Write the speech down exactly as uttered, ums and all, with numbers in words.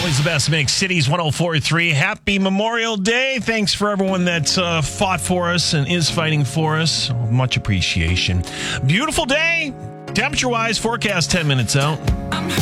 Always the best mix. Cities one oh four point three. Happy Memorial Day. Thanks for everyone that uh, fought for us and is fighting for us. Much appreciation. Beautiful day. Temperature-wise, forecast ten minutes out.